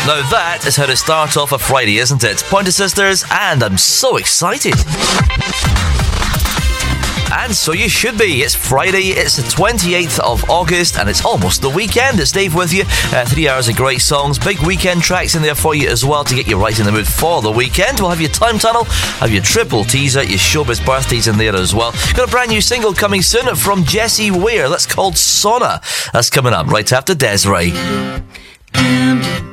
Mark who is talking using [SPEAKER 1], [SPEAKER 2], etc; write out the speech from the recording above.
[SPEAKER 1] Now that is how to start off a Friday, isn't it? Pointer Sisters, and I'm so excited. And so you should be. It's Friday, it's the 28th of August, and it's almost the weekend. It's Dave with you. 3 hours of great songs, big weekend tracks in there for you as well to get you right in the mood for the weekend. We'll have your Time Tunnel, have your Triple Teaser, your Showbiz Birthdays in there as well. Got a brand new single coming soon from Jessie Ware. That's called Sauna. That's coming up right after Desiree.